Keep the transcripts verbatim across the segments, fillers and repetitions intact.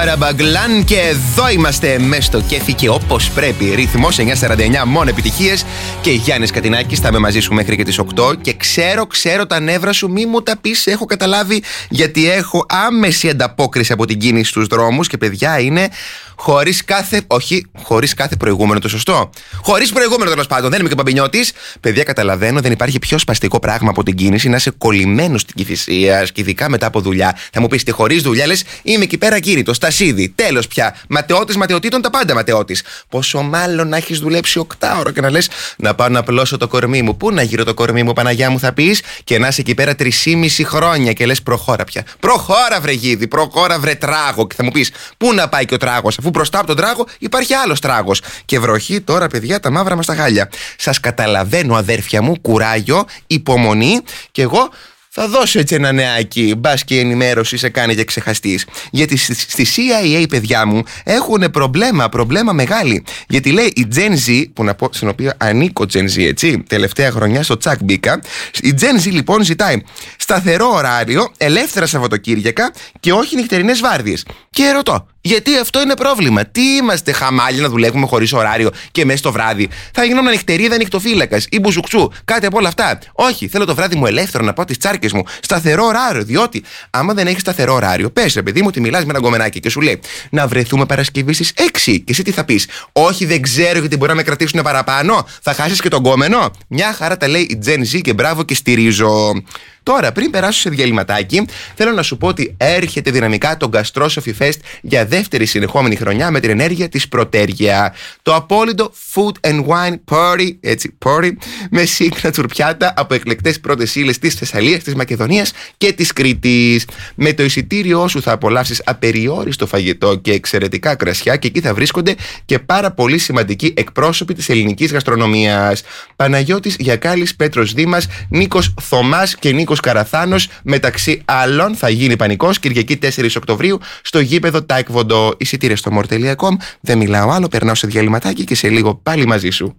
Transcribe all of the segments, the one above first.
Ραμπαγκλάν και εδώ είμαστε μέσα στο κέφι και όπως πρέπει. Ρυθμός εννιά σαράντα εννιά, μόνο επιτυχίες. Και Γιάννης Κατινάκης, θα είμαι μαζί σου μέχρι και τις οκτώ. Και ξέρω, ξέρω τα νεύρα σου, μη μου τα πεις, έχω καταλάβει. Γιατί έχω άμεση ανταπόκριση από την κίνηση στους δρόμους. Και παιδιά, είναι χωρίς κάθε. Όχι, χωρίς κάθε προηγούμενο, το σωστό. Χωρίς προηγούμενο, τέλος πάντων. Δεν είμαι και Παμπινιώτης. Παιδιά, καταλαβαίνω, δεν υπάρχει πιο σπαστικό πράγμα από την κίνηση να είσαι κολλημένος στην Κηφισία. Και ειδικά μετά από δουλειά. Θα μου πεις τι χωρίς δουλειά, λες, είμαι εκεί πέρα κήρυτος. Τασίδι, τέλος πια. Ματαιώτης, ματαιωτήτων, τα πάντα ματαιώτης. Πόσο μάλλον να έχεις δουλέψει οκτώ ώρα και να λες, να πάω να απλώσω το κορμί μου. Πού να γύρω το κορμί μου, Παναγιά μου, θα πεις, και να είσαι εκεί πέρα τρεισήμιση χρόνια και λες, προχώρα πια. Προχώρα, βρε γίδι, προχώρα, βρε τράγο. Και θα μου πεις, πού να πάει και ο τράγος, αφού μπροστά από τον τράγο υπάρχει άλλος τράγος. Και βροχή τώρα, παιδιά, τα μαύρα μας τα χάλια. Σας καταλαβαίνω, αδέρφια μου, κουράγιο, υπομονή, και εγώ θα δώσω έτσι ένα νεάκι, μπας και η ενημέρωση σε κάνει και ξεχαστείς. Γιατί στη σι άι έι, παιδιά μου, έχουν προβλέμα, προβλέμα μεγάλη. Γιατί λέει η Gen Z, που να πω, στην οποία ανήκω Gen Z, έτσι, τελευταία χρονιά στο τσακ μπήκα. Η Gen Z λοιπόν ζητάει σταθερό ωράριο, ελεύθερα Σαββατοκύριακα και όχι νυχτερινές βάρδιες. Και ρωτώ, γιατί αυτό είναι πρόβλημα? Τι είμαστε, χαμάλοι, να δουλεύουμε χωρίς ωράριο και μέσα στο βράδυ? Θα γινόμουν νυχτερίδα, νυχτοφύλακας ή μπουζουξού, κάτι από όλα αυτά. Όχι, θέλω το βράδυ μου ελεύθερο να πάω τις τσάρκες μου. Σταθερό ωράριο, διότι άμα δεν έχεις σταθερό ωράριο, πες ρε παιδί μου ότι μιλάς με ένα γκομενάκι και σου λέει να βρεθούμε Παρασκευή στις έξι. Και εσύ τι θα πεις? Όχι, δεν ξέρω, γιατί μπορεί να με κρατήσουν παραπάνω. Θα χάσεις και τον γκόμενο. Μια χαρά τα λέει η Gen Z και μπράβο και στηρίζω. Τώρα, πριν περάσω σε διαλυματάκι, θέλω να σου πω ότι έρχεται δυναμικά το Gastrosophy Fest για δεύτερη συνεχόμενη χρονιά με την ενέργεια της Πρωτέργεια. Το απόλυτο food and wine party, έτσι, party, με signature πιάτα από εκλεκτές πρώτες ύλες της Θεσσαλίας, της Μακεδονίας και της Κρήτης. Με το εισιτήριό σου θα απολαύσεις απεριόριστο φαγητό και εξαιρετικά κρασιά, και εκεί θα βρίσκονται και πάρα πολύ σημαντικοί εκπρόσωποι της ελληνικής γαστρονομίας. Παναγιώτης Γιακάλης, Πέτρος Δήμας, Νίκος Θωμάς και Νίκος Καραθάνος, μεταξύ άλλων. Θα γίνει πανικός Κυριακή τέσσερις Οκτωβρίου στο γήπεδο Taekwondo. Εισιτήρια στο more τελεία com. Δεν μιλάω άλλο, περνάω σε διαλυματάκι και σε λίγο πάλι μαζί σου.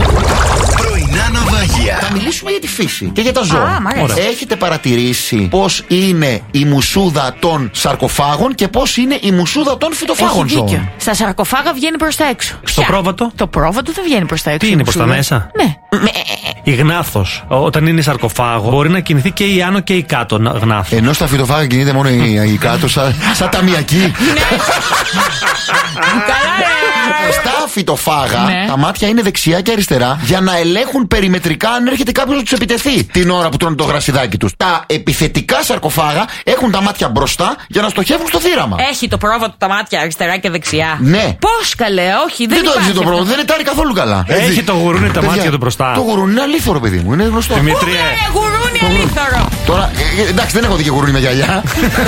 Πρωινά ναυάγια. Θα μιλήσουμε για τη φύση και για τα ζώα. Α, Έχετε παρατηρήσει πώς είναι η μουσούδα των σαρκοφάγων και πώς είναι η μουσούδα των φυτοφάγων Έχει ζώων? δίκιο. Στα σαρκοφάγα βγαίνει προς τα έξω. Στο Ποια? πρόβατο. Το πρόβατο δεν βγαίνει προς τα έξω. Τι είναι, προς τα μουσούδα. μέσα? Ναι. Η γνάθος, όταν είναι σαρκοφάγο, μπορεί να κινηθεί και η άνω και η κάτω γνάθο. Ενώ στα φυτοφάγα κινείται μόνο η, η κάτω, σαν, σαν ταμιακή. Καλά, ρε. Στα φυτοφάγα, Ναι. τα μάτια είναι δεξιά και αριστερά για να ελέγχουν περιμετρικά αν έρχεται κάποιος να τους επιτεθεί την ώρα που τρώνε το γρασιδάκι τους. Τα επιθετικά σαρκοφάγα έχουν τα μάτια μπροστά για να στοχεύουν στο θύραμα. Έχει το πρόβατο τα μάτια αριστερά και δεξιά. Ναι. Πώς, καλέ, όχι, δεν, Δεν το υπάρχει έχει το αυτό. πρόβλημα, δεν ετάρει καθόλου καλά. Έχει Έτσι. το γουρούνι τα Παιδιά, μάτια του μπροστά. Το γουρούνι είναι αλήθωρο, παιδί μου, είναι γνωστό. Δημήτριε, Ε, γουρούνι αλήθωρο. Τώρα, ε, ε, εντάξει, δεν έχω δει και γουρούνι με γυαλιά.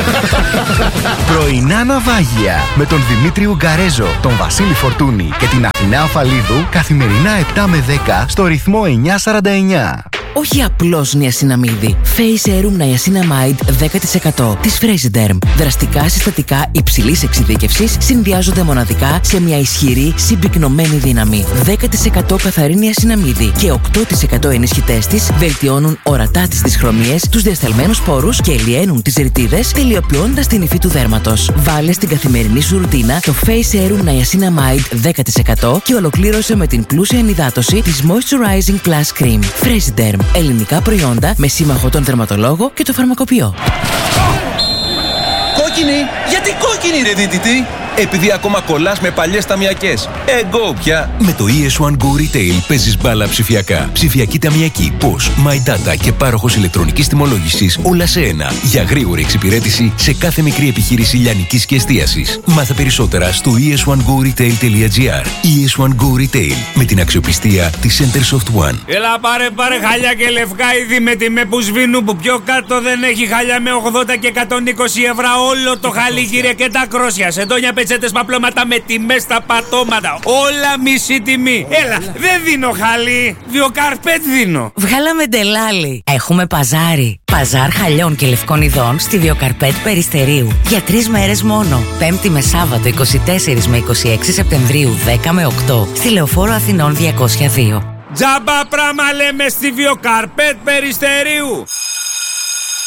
Πρωινά ναυάγια με τον Δημήτρη Ουγκαρέζο, τον Βασίλη Φορτούνη και την Αθηνά Αφαλίδου, καθημερινά επτά με δέκα στο ρυθμό εννιά σαράντα εννιά. Όχι απλώς νιασιναμίδι. Face Serum Niacinamide δέκα τοις εκατό της Fresiderm. Δραστικά συστατικά υψηλής εξειδίκευσης συνδυάζονται μοναδικά σε μια ισχυρή συμπυκνωμένη δύναμη. δέκα τοις εκατό καθαρή νιασιναμίδι και οκτώ τοις εκατό ενισχυτές της βελτιώνουν ορατά τις δυσχρωμίες, τους διασταλμένους πόρους και λιένουν τις ρητίδες, τελειοποιώντας την υφή του δέρματος. Βάλε στην καθημερινή σου ρουτίνα το Face Serum Niacinamide δέκα τοις εκατό και ολοκλήρωσε με την πλούσια ενυδάτωση της Moisturizing Plus Cream. Fresiderm. Ελληνικά προϊόντα με σύμμαχο τον δερματολόγο και το φαρμακοποιό. Κόκκινη! Γιατί κόκκινη, ρε δίτητη! Επειδή ακόμα κολλάς με παλιές ταμιακές. Εγώ πια! Με το ι ες one Go Retail παίζεις μπάλα ψηφιακά. Ψηφιακή ταμιακή, πώς, My Data και πάροχος ηλεκτρονικής τιμολόγησης, όλα σε ένα. Για γρήγορη εξυπηρέτηση σε κάθε μικρή επιχείρηση λιανικής και εστίασης. Μάθε περισσότερα στο ι ες one go retail τελεία gr. ι ες one Go Retail, με την αξιοπιστία της Centersoft One. Έλα πάρε πάρε χαλιά και λευκά είδη με τιμέ που σβήνουν, που πιο κάτω δεν έχει χαλιά με ογδόντα και εκατόν είκοσι ευρώ όλο το χαλί, γύρε, και τα κρόσια. Σεντόνια, πετσέτες, παπλώματα με τιμές στα πατώματα. Όλα μισή τιμή. Έλα, δεν δίνω χαλί. Βιοκαρπέτ δίνω. Βγάλαμε ντελάλι. Έχουμε παζάρι. Παζάρ χαλιών και λευκών ειδών στη Βιοκαρπέτ Περιστερίου. Για τρεις μέρες μόνο. Πέμπτη με Σάββατο είκοσι τέσσερις με είκοσι έξι Σεπτεμβρίου δέκα με οκτώ. Στη Λεωφόρο Αθηνών διακόσια δύο. Τζάμπα πράμα λέμε στη Βιοκαρπέτ Περιστερίου.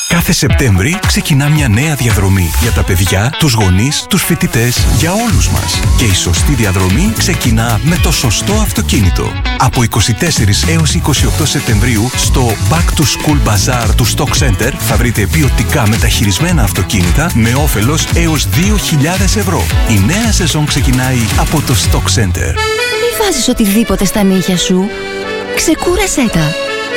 Κάθε Σεπτέμβρη ξεκινά μια νέα διαδρομή για τα παιδιά, τους γονείς, τους φοιτητές, για όλους μας. Και η σωστή διαδρομή ξεκινά με το σωστό αυτοκίνητο. Από είκοσι τέσσερις έως είκοσι οκτώ Σεπτεμβρίου στο Back to School Bazaar του Stock Center θα βρείτε ποιοτικά μεταχειρισμένα αυτοκίνητα με όφελος έως δύο χιλιάδες ευρώ. Η νέα σεζόν ξεκινάει από το Stock Center. Μη βάζεις οτιδήποτε στα νύχια σου. Ξεκούρασέ τα.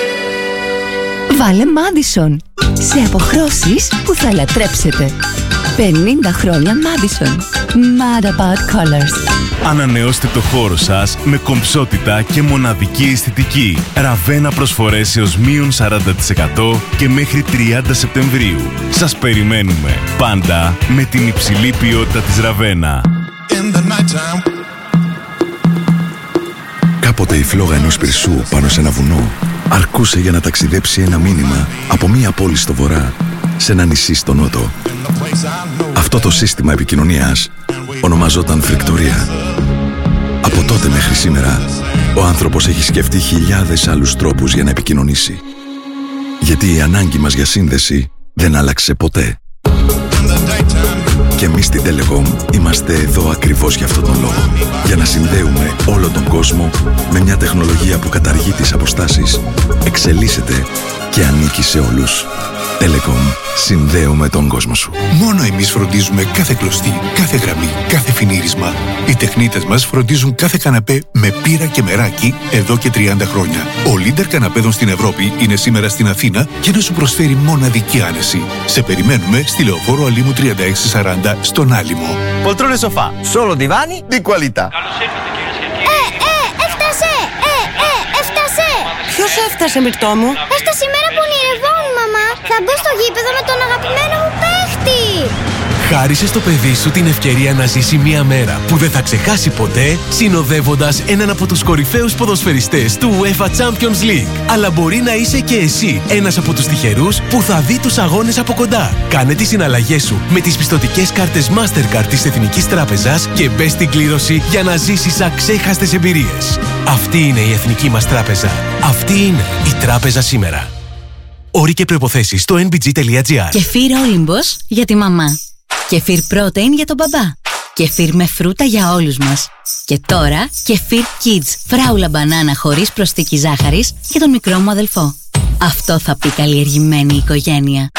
Βάλε Madison. Σε αποχρώσεις που θα λατρέψετε. πενήντα χρόνια Madison. Mad about colors. Ανανεώστε το χώρο σας με κομψότητα και μοναδική αισθητική. Ραβένα προσφορές έως μείον σαράντα τοις εκατό και μέχρι τριάντα Σεπτεμβρίου. Σας περιμένουμε πάντα με την υψηλή ποιότητα της Ραβένα. Κάποτε η φλόγα ενός πυρσού πάνω σε ένα βουνό αρκούσε για να ταξιδέψει ένα μήνυμα από μία πόλη στο βορρά σε ένα νησί στο νότο. Αυτό το σύστημα επικοινωνίας ονομαζόταν φρικτορία. Από τότε μέχρι σήμερα, ο άνθρωπος έχει σκεφτεί χιλιάδες άλλους τρόπους για να επικοινωνήσει. Γιατί η ανάγκη μας για σύνδεση δεν άλλαξε ποτέ. Και εμείς στην Telecom είμαστε εδώ ακριβώς για αυτόν τον λόγο. Για να συνδέουμε όλο τον κόσμο με μια τεχνολογία που καταργεί τις αποστάσεις, εξελίσσεται και ανήκει σε όλους. Telecom. Συνδέουμε τον κόσμο σου. Μόνο εμείς φροντίζουμε κάθε κλωστή, κάθε γραμμή, κάθε φινίρισμα. Οι τεχνίτες μας φροντίζουν κάθε καναπέ με πύρα και μεράκι εδώ και τριάντα χρόνια. Ο leader καναπέδων στην Ευρώπη είναι σήμερα στην Αθήνα για να σου προσφέρει μοναδική άνεση. Σε περιμένουμε στη Λεωφόρο Αλήμου τριάντα έξι σαράντα στον Άλυμο. Poltrone sofà, solo divani di qualità. Ε, ε, έφτασε! Ε, ε, έφτασε! Ποιος έφτασε, Μυρτώ μου? Έφτασε η μέρα που ονειρευόμουν, μαμά. Θα μπω στο γήπεδο με τον αγαπημένο μου παίχτη. Χάρισε στο παιδί σου την ευκαιρία να ζήσει μια μέρα που δεν θα ξεχάσει ποτέ, συνοδεύοντας έναν από τους κορυφαίους ποδοσφαιριστές του UEFA Champions League. Αλλά μπορεί να είσαι και εσύ ένας από τους τυχερούς που θα δει τους αγώνες από κοντά. Κάνε τις συναλλαγές σου με τις πιστωτικές κάρτες Mastercard της Εθνικής Τράπεζας και μπες στην κλήρωση για να ζήσεις αξέχαστες εμπειρίες. Αυτή είναι η Εθνική μας Τράπεζα. Αυτή είναι η Τράπεζα σήμερα. Όροι και προϋποθέσεις στο εν μπι τζι τελεία τζι άρ. Κεφίρ Όλυμπος για τη μαμά. Κεφίρ Protein για τον μπαμπά. Κεφίρ με φρούτα για όλους μας. Και τώρα Κεφίρ Kids, φράουλα μπανάνα χωρίς προσθήκη ζάχαρης για τον μικρό μου αδελφό. Αυτό θα πει καλλιεργημένη οικογένεια.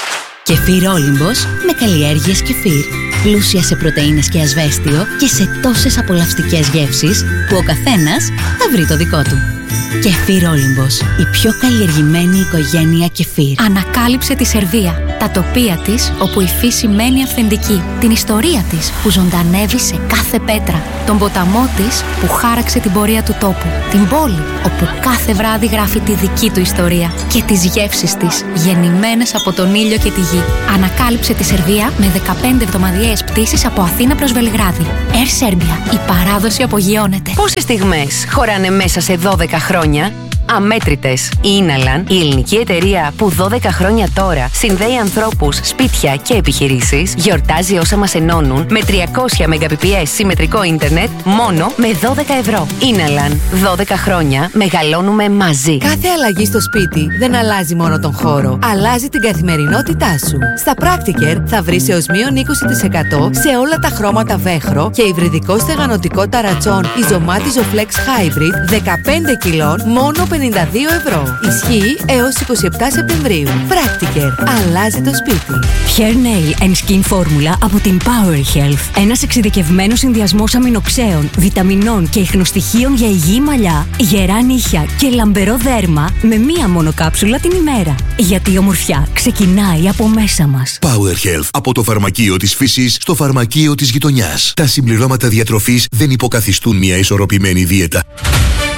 Κεφίρ Όλυμπος με καλλιέργειες κεφίρ. Πλούσια σε πρωτεΐνες και ασβέστιο και σε τόσες απολαυστικές γεύσεις που ο καθένας θα βρει το δικό του. Κεφίρ Όλυμπος, η πιο καλλιεργημένη οικογένεια κεφίρ. Ανακάλυψε τη Σερβία, τα τοπία της όπου η φύση μένει αυθεντική, την ιστορία της που ζωντανεύει σε κάθε πέτρα, τον ποταμό της που χάραξε την πορεία του τόπου, την πόλη όπου κάθε βράδυ γράφει τη δική του ιστορία και τις γεύσεις της γεννημένες από τον ήλιο και τη γη. Ανακάλυψε τη Σερβία με δεκαπέντε εβδομαδιαίες πτήσεις από Αθήνα προς Βελιγράδι. Air Serbia, η παράδοση απογειώνεται. Πόσες στιγμές χωράνε μέσα σε δώδεκα χρόνια? Αμέτρητες. Η Ίναλαν, η ελληνική εταιρεία που δώδεκα χρόνια τώρα συνδέει ανθρώπους, σπίτια και επιχειρήσεις, γιορτάζει όσα μας ενώνουν με τριακόσια μεγαπιπιες συμμετρικό ίντερνετ μόνο με δώδεκα ευρώ. Ίναλαν. δώδεκα χρόνια μεγαλώνουμε μαζί. Κάθε αλλαγή στο σπίτι δεν αλλάζει μόνο τον χώρο, αλλάζει την καθημερινότητά σου. Στα Practiker θα βρεις έως μείον είκοσι τοις εκατό σε όλα τα χρώματα βέχρο και υβριδικό στεγανοτικό ταρατσόν Ιζωμάτιζο Flex Hybrid δεκαπέντε κιλών μόνο πενήντα δύο ευρώ. Ισχύει έως είκοσι επτά Σεπτεμβρίου. Practiker. Αλλάζει το σπίτι. Hair Nail and Skin Formula από την Power Health. Ένας εξειδικευμένος συνδυασμός αμινοξέων, βιταμινών και ιχνοστοιχείων για υγιή μαλλιά, γερά νύχια και λαμπερό δέρμα με μία μόνο κάψουλα την ημέρα. Γιατί η ομορφιά ξεκινάει από μέσα μας. Power Health. Από το φαρμακείο της φύσης στο φαρμακείο της γειτονιάς. Τα συμπληρώματα διατροφής δεν υποκαθιστούν μια ισορροπημένη δίαιτα.